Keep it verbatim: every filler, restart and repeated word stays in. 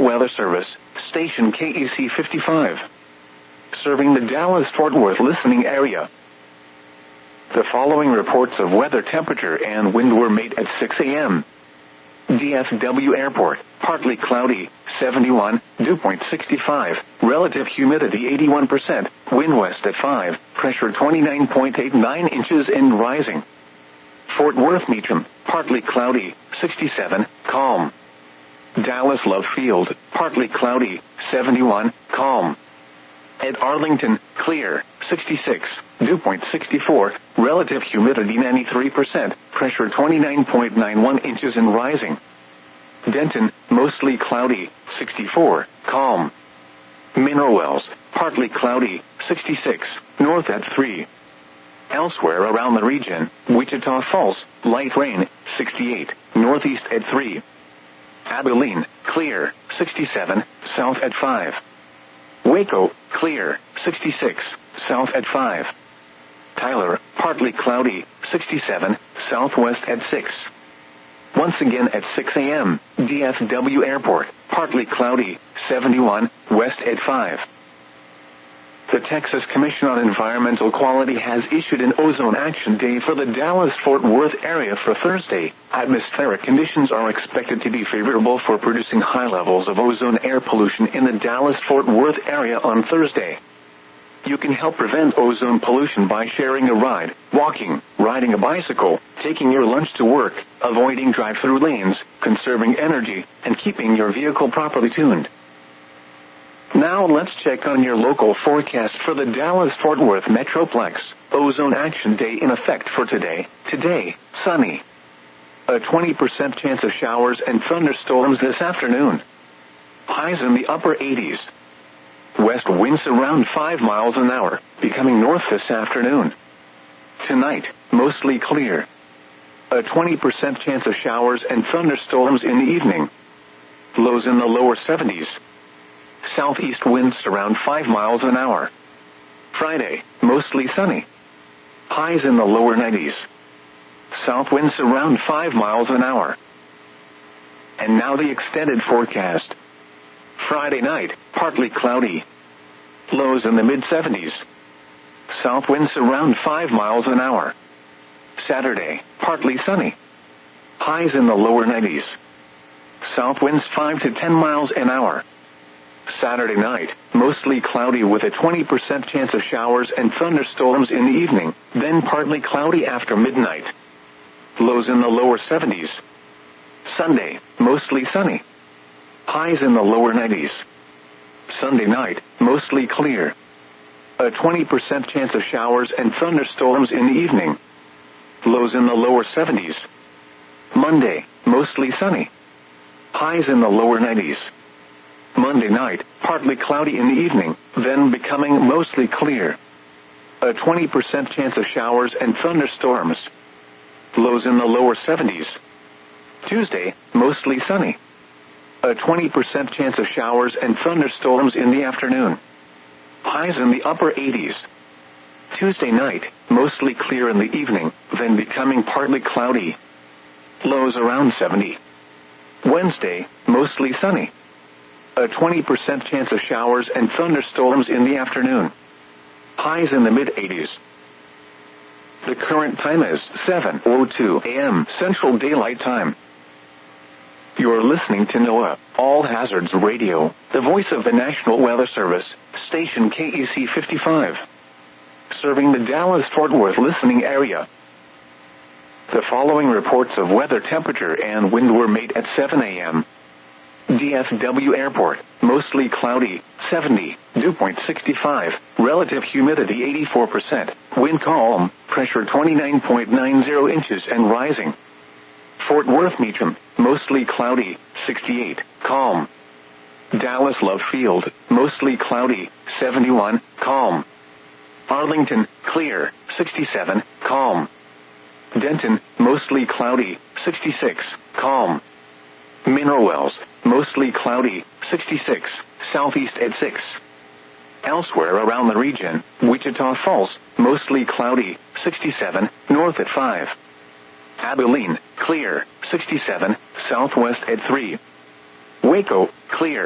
Weather Service, station K E C fifty-five. Serving the Dallas-Fort Worth listening area. The following reports of weather, temperature, and wind were made at six a.m. D F W Airport, partly cloudy, seventy-one, dew point sixty-five, relative humidity eighty-one percent, wind west at five, pressure twenty-nine point eight nine inches and rising. Fort Worth Meacham, partly cloudy, sixty-seven, calm. Dallas Love Field, partly cloudy, seventy-one, calm. At Arlington, clear, sixty-six, dew point sixty-four, relative humidity ninety-three percent, pressure twenty-nine point nine one inches and rising. Denton, mostly cloudy, sixty-four, calm. Mineral Wells, partly cloudy, sixty-six, north at three. Elsewhere around the region, Wichita Falls, light rain, sixty-eight, northeast at three. Abilene, clear, sixty-seven, south at five. Waco, clear, sixty-six, south at five. Tyler, partly cloudy, sixty-seven, southwest at six. Once again at six a.m., D F W Airport, partly cloudy, seventy-one, west at five. The Texas Commission on Environmental Quality has issued an ozone action day for the Dallas-Fort Worth area for Thursday. Atmospheric conditions are expected to be favorable for producing high levels of ozone air pollution in the Dallas-Fort Worth area on Thursday. You can help prevent ozone pollution by sharing a ride, walking, riding a bicycle, taking your lunch to work, avoiding drive-through lanes, conserving energy, and keeping your vehicle properly tuned. Now let's check on your local forecast for the Dallas-Fort Worth Metroplex. Ozone Action Day in effect for today. Today, sunny. A twenty percent chance of showers and thunderstorms this afternoon. Highs in the upper eighties. West winds around five miles an hour, becoming north this afternoon. Tonight, mostly clear. A twenty percent chance of showers and thunderstorms in the evening. Lows in the lower seventies. Southeast winds around five miles an hour. Friday, mostly sunny. Highs in the lower nineties. South winds around five miles an hour. And now the extended forecast. Friday night, partly cloudy. Lows in the mid-seventies. South winds around five miles an hour. Saturday, partly sunny. Highs in the lower nineties. South winds five to ten miles an hour. Saturday night, mostly cloudy with a twenty percent chance of showers and thunderstorms in the evening, then partly cloudy after midnight. Lows in the lower seventies. Sunday, mostly sunny. Highs in the lower nineties. Sunday night, mostly clear. A twenty percent chance of showers and thunderstorms in the evening. Lows in the lower seventies. Monday, mostly sunny. Highs in the lower nineties. Monday night, partly cloudy in the evening, then becoming mostly clear. A twenty percent chance of showers and thunderstorms. Lows in the lower seventies. Tuesday, mostly sunny. A twenty percent chance of showers and thunderstorms in the afternoon. Highs in the upper eighties. Tuesday night, mostly clear in the evening, then becoming partly cloudy. Lows around seventy. Wednesday, mostly sunny. A twenty percent chance of showers and thunderstorms in the afternoon. Highs in the mid-eighties. The current time is seven oh two a.m. Central Daylight Time. You're listening to NOAA, All Hazards Radio, the voice of the National Weather Service, station K E C fifty-five. Serving the Dallas-Fort Worth listening area. The following reports of weather, temperature, and wind were made at seven a.m. D F W Airport, mostly cloudy, seventy, dew point sixty-five, relative humidity eighty-four percent, wind calm, pressure twenty-nine point nine zero inches and rising. Fort Worth Meacham, mostly cloudy, sixty-eight, calm. Dallas Love Field, mostly cloudy, seventy-one, calm. Arlington, clear, sixty-seven, calm. Denton, mostly cloudy, sixty-six, calm. Mineral Wells, mostly cloudy, sixty-six, southeast at six. Elsewhere around the region, Wichita Falls, mostly cloudy, sixty-seven, north at five. Abilene, clear, sixty-seven, southwest at three. Waco, clear.